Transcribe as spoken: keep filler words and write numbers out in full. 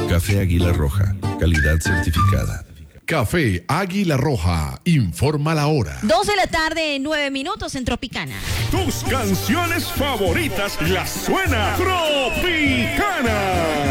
Café Águila Roja, calidad certificada. Café Águila Roja, informa la hora. Dos de la tarde, nueve minutos en Tropicana. Tus canciones favoritas las suena Tropicana.